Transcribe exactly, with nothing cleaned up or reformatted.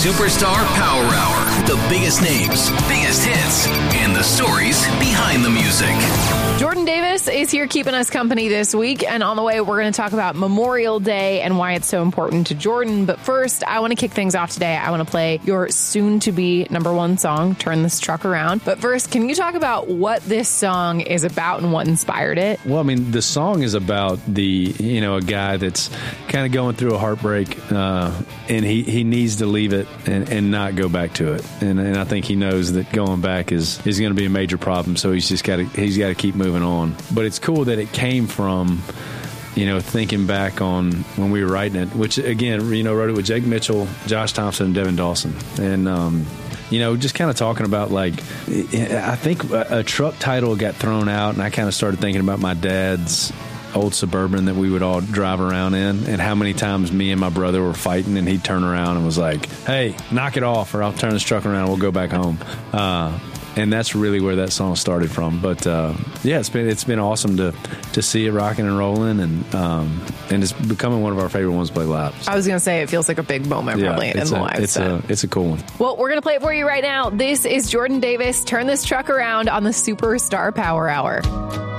Superstar Power Hour. The biggest names, biggest hits, and the stories behind the music. Jordan Davis is here keeping us company this week. And on the way, we're going to talk about Memorial Day and why it's so important to Jordan. But first, I want to kick things off today. I want to play your soon-to-be number one song, Turn This Truck Around. But first, can you talk about what this song is about and what inspired it? Well, I mean, the song is about the, you know, a guy that's kind of going through a heartbreak uh, and he, he needs to leave it and, and not go back to it. And, and I think he knows that going back is, is going to be a major problem. So he's just got to, he's got to keep moving on. But it's cool that it came from, you know, thinking back on when we were writing it, which again, you know, wrote it with Jake Mitchell, Josh Thompson, and Devin Dawson. And, um, you know, just kind of talking about, like, I think a, a truck title got thrown out, and I kind of started thinking about my dad's old Suburban that we would all drive around in, and how many times me and my brother were fighting, and he'd turn around and was like, hey, knock it off, or I'll turn this truck around and we'll go back home. Uh, and that's really where that song started from. But uh, yeah, it's been it's been awesome to to see it rocking and rolling, and um, and it's becoming one of our favorite ones to play live. So. I was going to say, it feels like a big moment, yeah, really, in a, the live it's set. a it's a cool one. Well, we're going to play it for you right now. This is Jordan Davis, Turn This Truck Around on the Superstar Power Hour.